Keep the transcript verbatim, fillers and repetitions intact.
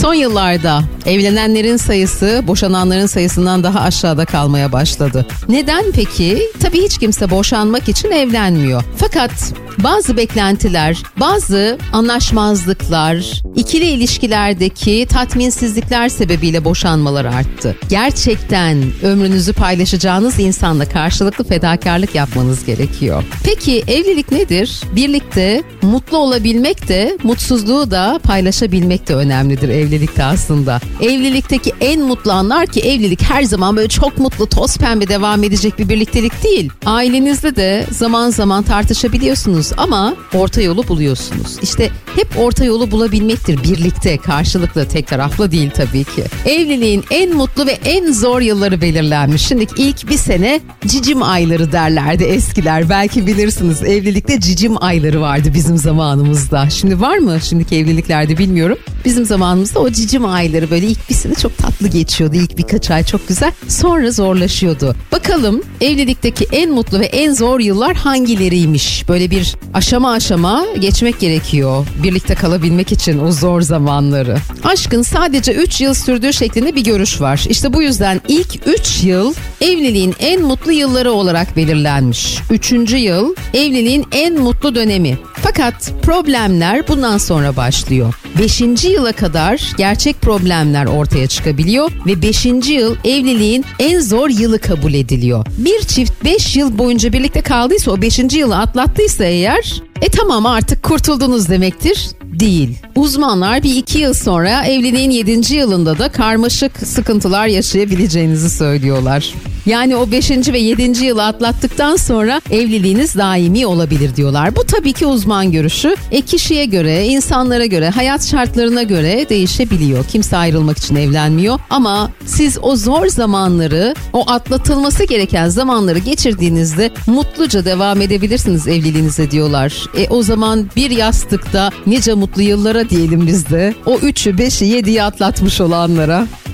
Son yıllarda evlenenlerin sayısı boşananların sayısından daha aşağıda kalmaya başladı. Neden peki? Tabii hiç kimse boşanmak için evlenmiyor. Fakat bazı beklentiler, bazı anlaşmazlıklar, ikili ilişkilerdeki tatminsizlikler sebebiyle boşanmalar arttı. Gerçekten ömrünüzü paylaşacağınız insanla karşılıklı fedakarlık yapmanız gerekiyor. Peki evlilik nedir? Birlikte mutlu olabilmek de, mutsuzluğu da paylaşabilmek de önemlidir evlilikte aslında. Evlilikteki en mutlu anlar, ki evlilik her zaman böyle çok mutlu, toz pembe devam edecek bir birliktelik değil. Ailenizde de zaman zaman tartışabiliyorsunuz ama orta yolu buluyorsunuz. İşte hep orta yolu bulabilmektir birlikte, karşılıklı, tek taraflı değil tabii ki. Evliliğin en mutlu ve en zor yılları belirlenmiş. Şimdi ilk bir sene cicim ayları derlerdi eskiler. Belki bilirsiniz, evlilikte cicim ayları vardı bizim zamanımızda. Şimdi var mı şimdiki evliliklerde bilmiyorum. Bizim zamanımızda o cicim ayları böyle ilk bir sene çok tatlı geçiyordu. İlk birkaç ay çok güzel. Sonra zorlaşıyordu. Bakalım evlilikteki en mutlu ve en zor yıllar hangileriymiş? Böyle bir aşama aşama geçmek gerekiyor birlikte kalabilmek için o zor zamanları. Aşkın sadece üç yıl sürdüğü şeklinde bir görüş var. İşte bu yüzden ilk üç yıl evliliğin en mutlu yılları olarak belirlenmiş. üçüncü yıl evliliğin en mutlu dönemi. Fakat problemler bundan sonra başlıyor. beşinci yıla kadar gerçek problemler ortaya çıkabiliyor ve beşinci yıl evliliğin en zor yılı kabul ediliyor. Bir çift beş yıl boyunca birlikte kaldıysa, o beşinci yılı atlattıysa eğer, e tamam artık kurtuldunuz demektir. Değil. Uzmanlar bir iki yıl sonra evliliğin yedinci yılında da karmaşık sıkıntılar yaşayabileceğinizi söylüyorlar. Yani o beşinci ve yedinci yılı atlattıktan sonra evliliğiniz daimi olabilir diyorlar. Bu tabii ki uzman görüşü. E kişiye göre, insanlara göre, hayat şartlarına göre değişebiliyor. Kimse ayrılmak için evlenmiyor. Ama siz o zor zamanları, o atlatılması gereken zamanları geçirdiğinizde mutluca devam edebilirsiniz evliliğinize diyorlar. E o zaman bir yastıkta nice mutlu yıllara diyelim biz de. O üçü, beşi, yediyi atlatmış olanlara.